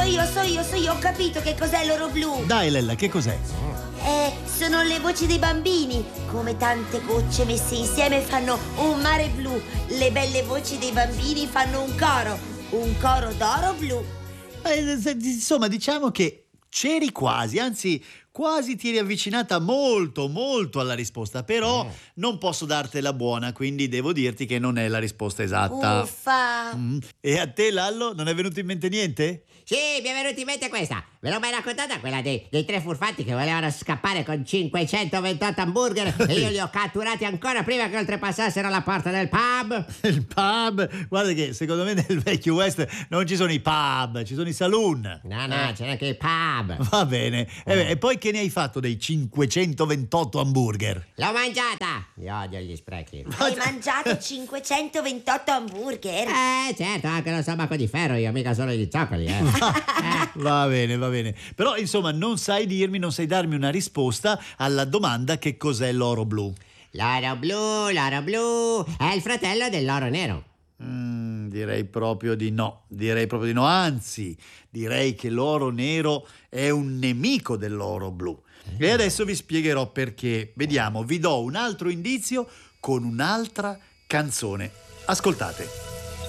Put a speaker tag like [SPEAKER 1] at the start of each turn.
[SPEAKER 1] io, ho capito che cos'è l'oro blu.
[SPEAKER 2] Dai Lella, che cos'è?
[SPEAKER 1] Sono le voci dei bambini. Come tante gocce messe insieme fanno un mare blu. Le belle voci dei bambini fanno un coro d'oro blu.
[SPEAKER 2] Insomma, diciamo che c'eri quasi, anzi quasi ti eri avvicinata molto alla risposta, però non posso dartela buona, quindi devo dirti che non è la risposta esatta.
[SPEAKER 1] Uffa.
[SPEAKER 2] E a te, Lallo, non è venuto in mente niente?
[SPEAKER 3] Sì, mi è venuta in mente questa. Ve l'ho mai raccontata quella dei 3 furfanti che volevano scappare con 528 hamburger e io li ho catturati ancora prima che oltrepassassero la porta del pub?
[SPEAKER 2] Il pub? Guarda che secondo me nel vecchio West non ci sono i pub, ci sono i saloon.
[SPEAKER 3] No, c'è anche il pub.
[SPEAKER 2] Va bene. E poi che ne hai fatto dei 528 hamburger?
[SPEAKER 3] L'ho mangiata. Io odio gli sprechi.
[SPEAKER 1] Hai mangiato 528 hamburger?
[SPEAKER 3] Certo, anche lo stomaco di ferro, io mica solo gli zoccoli,
[SPEAKER 2] Va bene. Però insomma non sai darmi una risposta alla domanda che cos'è l'oro blu.
[SPEAKER 3] L'oro blu è il fratello dell'oro nero.
[SPEAKER 2] Direi proprio di no, anzi direi che l'oro nero è un nemico dell'oro blu. E adesso vi spiegherò perché. Vediamo, vi do un altro indizio con un'altra canzone. Ascoltate.